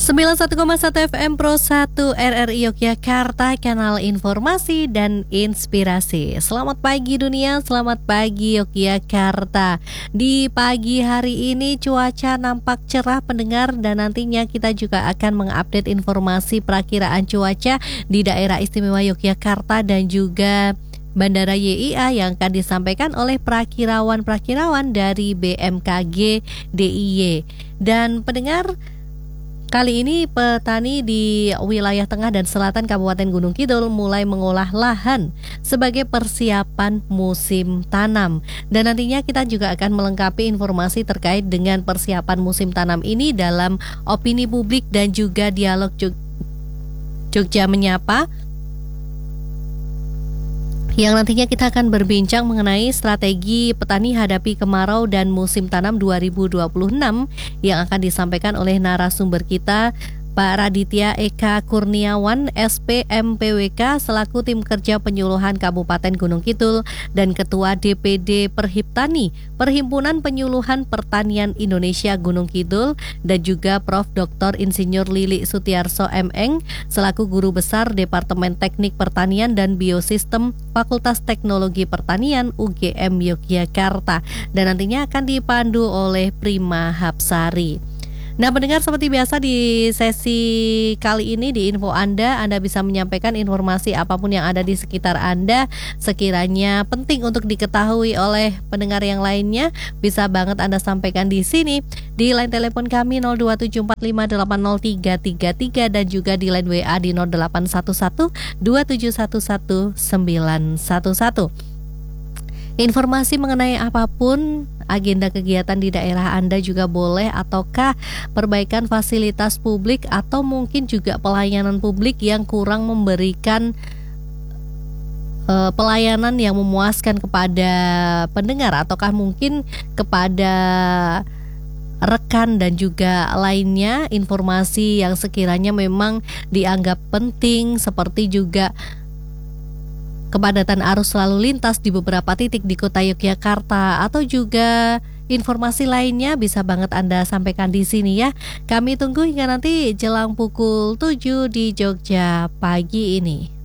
91,1 FM Pro 1 RRI Yogyakarta, kanal informasi dan inspirasi. Selamat pagi dunia, selamat pagi Yogyakarta. Di pagi hari ini cuaca nampak cerah pendengar, dan nantinya kita juga akan mengupdate informasi perakiraan cuaca di daerah istimewa Yogyakarta dan juga Bandara YIA yang akan disampaikan oleh perakirawan dari BMKG DIY. Dan pendengar, kali ini petani di wilayah tengah dan selatan Kabupaten Gunung Kidul mulai mengolah lahan sebagai persiapan musim tanam. Dan nantinya kita juga akan melengkapi informasi terkait dengan persiapan musim tanam ini dalam opini publik dan juga dialog Jogja Menyapa, yang nantinya kita akan berbincang mengenai strategi petani hadapi kemarau dan musim tanam 2026 yang akan disampaikan oleh narasumber kita, Pak Raditya Eka Kurniawan, SPMPWK selaku tim kerja penyuluhan Kabupaten Gunung Kidul dan Ketua DPD Perhiptani Perhimpunan Penyuluhan Pertanian Indonesia Gunung Kidul, dan juga Prof. Dr. Insinyur Lili Sutiarso M.Eng selaku Guru Besar Departemen Teknik Pertanian dan Biosistem Fakultas Teknologi Pertanian UGM Yogyakarta, dan nantinya akan dipandu oleh Prima Hapsari. Nah pendengar, seperti biasa di sesi kali ini di Info Anda bisa menyampaikan informasi apapun yang ada di sekitar Anda, sekiranya penting untuk diketahui oleh pendengar yang lainnya, bisa banget Anda sampaikan di sini di line telepon kami 02745803333 dan juga di line WA di 081127111911. Informasi mengenai apapun agenda kegiatan di daerah Anda juga boleh, ataukah perbaikan fasilitas publik atau mungkin juga pelayanan publik yang kurang memberikan pelayanan yang memuaskan kepada pendengar, ataukah mungkin kepada rekan dan juga lainnya, informasi yang sekiranya memang dianggap penting, seperti juga kepadatan arus lalu lintas di beberapa titik di kota Yogyakarta, atau juga informasi lainnya, bisa banget Anda sampaikan di sini ya. Kami tunggu hingga nanti jelang pukul 7 di Jogja pagi ini.